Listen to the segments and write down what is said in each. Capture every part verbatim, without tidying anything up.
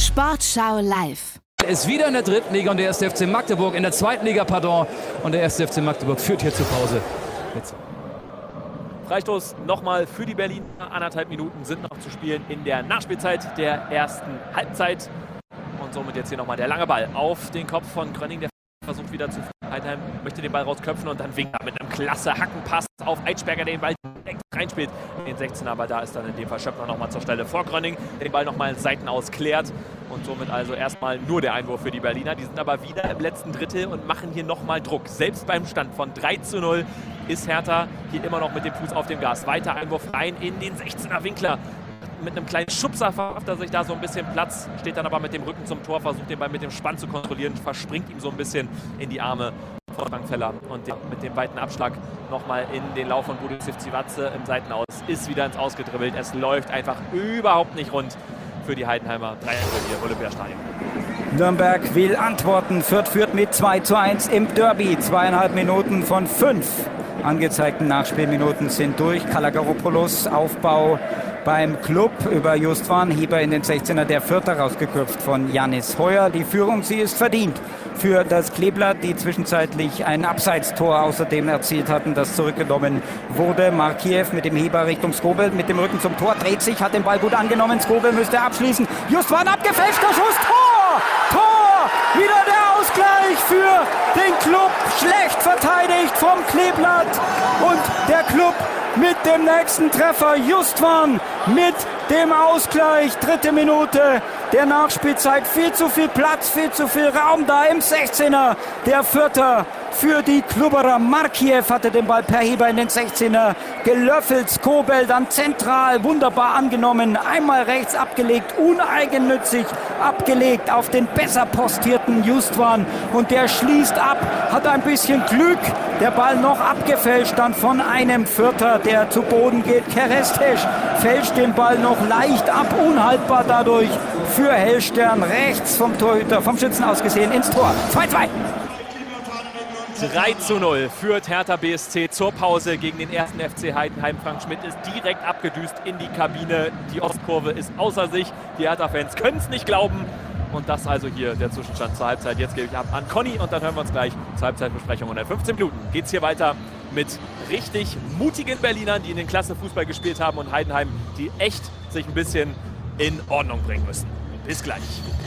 Sportschau live. Er ist wieder in der dritten Liga und der erste F C Magdeburg in der zweiten Liga, pardon. Und der erste F C Magdeburg führt hier zur Pause. Jetzt. Freistoß nochmal für die Berliner. Anderthalb Minuten sind noch zu spielen in der Nachspielzeit der ersten Halbzeit. Und somit jetzt hier nochmal der lange Ball auf den Kopf von Grönning. Der versucht wieder zu Heidenheim, möchte den Ball rausköpfen und dann winkt er mit einem klasse Hackenpass auf Eitschberger, der den Ball direkt reinspielt in den sechzehner, aber da ist dann in dem Fall Schöppner nochmal zur Stelle vor Grönning, den Ball nochmal Seiten aus klärt und somit also erstmal nur der Einwurf für die Berliner. Die sind aber wieder im letzten Drittel und machen hier nochmal Druck. Selbst beim Stand von drei zu null ist Hertha hier immer noch mit dem Fuß auf dem Gas. Weiter Einwurf rein in den sechzehner Winkler. Mit einem kleinen Schubser verschafft er sich da so ein bisschen Platz, steht dann aber mit dem Rücken zum Tor, versucht den Ball mit dem Spann zu kontrollieren, verspringt ihm so ein bisschen in die Arme von Frank Feller und mit dem weiten Abschlag nochmal in den Lauf von Budimir Sivcivatze im Seitenaus, ist wieder ins Ausgedribbelt. Es läuft einfach überhaupt nicht rund für die Heidenheimer. drei null hier im Olympiastadion. Nürnberg will antworten. Fürth führt mit zwei zu eins im Derby. Zweieinhalb Minuten von fünf angezeigten Nachspielminuten sind durch. Kalagaropoulos, Aufbau beim Club über Justwan, Heber in den sechzehner, der Vierter rausgeköpft von Janis Heuer. Die Führung, sie ist verdient für das Kleeblatt, die zwischenzeitlich ein Abseitstor außerdem erzielt hatten, das zurückgenommen wurde. Markiev mit dem Heber Richtung Skobel, mit dem Rücken zum Tor, dreht sich, hat den Ball gut angenommen. Skobel müsste abschließen. Justwan abgefälschter Schuss, Tor! Tor! Wieder der Ausgleich für den Club. Schlecht verteidigt vom Kleeblatt. Und der Club mit dem nächsten Treffer. Justwan mit dem Ausgleich. Dritte Minute der Nachspielzeit. Viel zu viel Platz, viel zu viel Raum da im sechzehner. Der Vierter für die Klubberer. Markiev hatte den Ball per Heber in den sechzehner gelöffelt. Skobel dann zentral, wunderbar angenommen. Einmal rechts abgelegt, uneigennützig abgelegt auf den besser postierten Justwan. Und der schließt ab, hat ein bisschen Glück. Der Ball noch abgefälscht dann von einem Vierter, der zu Boden geht. Kerestesch fälscht den Ball noch leicht ab, unhaltbar dadurch für Hellstern. Rechts vom Torhüter, vom Schützen aus gesehen, ins Tor. zwei zwei. drei zu null führt Hertha B S C zur Pause gegen den ersten F C Heidenheim. Frank Schmidt ist direkt abgedüst in die Kabine. Die Ostkurve ist außer sich. Die Hertha-Fans können es nicht glauben. Und das also hier der Zwischenstand zur Halbzeit. Jetzt gebe ich ab an Conny und dann hören wir uns gleich zur Halbzeitbesprechung. Und in fünfzehn Minuten geht es hier weiter mit richtig mutigen Berlinern, die in den Klasse Fußball gespielt haben, und Heidenheim, die echt sich ein bisschen in Ordnung bringen müssen. Bis gleich.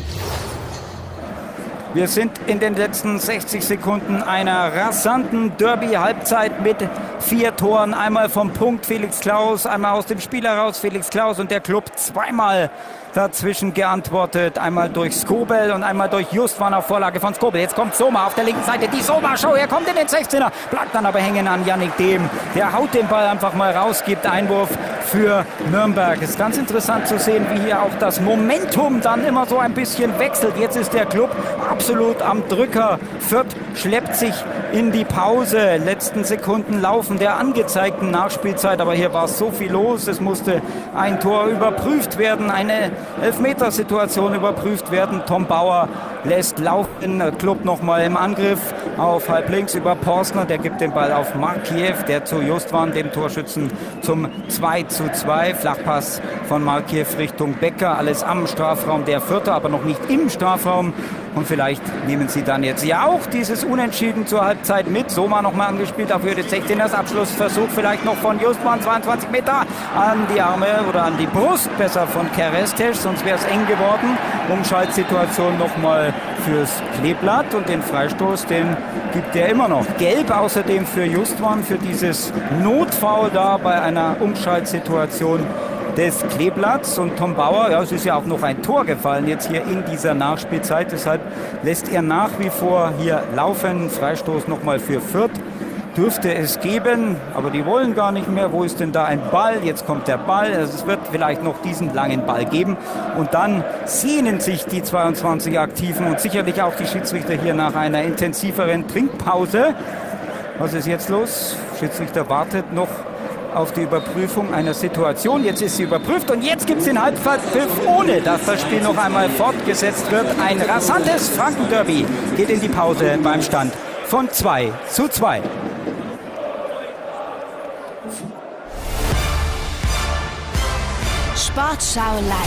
Wir sind in den letzten sechzig Sekunden einer rasanten Derby-Halbzeit mit vier Toren. Einmal vom Punkt Felix Klaus, einmal aus dem Spiel heraus Felix Klaus und der Club zweimal dazwischen geantwortet. Einmal durch Skobel und einmal durch Justwan auf Vorlage von Skobel. Jetzt kommt Soma auf der linken Seite. Die Soma-Show, er kommt in den sechzehner. Bleibt dann aber hängen an Yannick Dehm. Der haut den Ball einfach mal raus, gibt Einwurf für Nürnberg. Es ist ganz interessant zu sehen, wie hier auch das Momentum dann immer so ein bisschen wechselt. Jetzt ist der Club absolut am Drücker. Fürth schleppt sich in die Pause. Letzten Sekunden laufen der angezeigten Nachspielzeit. Aber hier war so viel los. Es musste ein Tor überprüft werden. Eine Elfmetersituation überprüft werden. Tom Bauer lässt laufen. Club nochmal im Angriff auf halblinks über Porstner. Der gibt den Ball auf Markiev, der zu Justwan, dem Torschützen, zum zwei zu zwei. Flachpass von Markiev Richtung Becker. Alles am Strafraum der Vierter, aber noch nicht im Strafraum. Und vielleicht nehmen sie dann jetzt ja auch dieses Unentschieden zur Halbzeit mit. Soma nochmal angespielt auf Höhe des sechzehners. Abschlussversuch vielleicht noch von Justwan, zweiundzwanzig Meter an die Arme oder an die Brust, besser von Kerestesch, sonst wäre es eng geworden. Umschaltsituation nochmal fürs Kleeblatt und den Freistoß, den gibt er immer noch. Gelb außerdem für Justwan, für dieses Notfoul da bei einer Umschaltsituation des Kleeblatts. Und Tom Bauer, ja, es ist ja auch noch ein Tor gefallen jetzt hier in dieser Nachspielzeit, deshalb lässt er nach wie vor hier laufen. Freistoß nochmal für Fürth. Dürfte es geben, aber die wollen gar nicht mehr. Wo ist denn da ein Ball? Jetzt kommt der Ball. Also es wird vielleicht noch diesen langen Ball geben. Und dann sehnen sich die zweiundzwanzig Aktiven und sicherlich auch die Schiedsrichter hier nach einer intensiveren Trinkpause. Was ist jetzt los? Schiedsrichter wartet noch auf die Überprüfung einer Situation. Jetzt ist sie überprüft und jetzt gibt es den Halbzeitpfiff, ohne dass das Spiel noch einmal fortgesetzt wird. Ein rasantes Franken-Derby geht in die Pause beim Stand von zwei zu zwei. Sportschau live.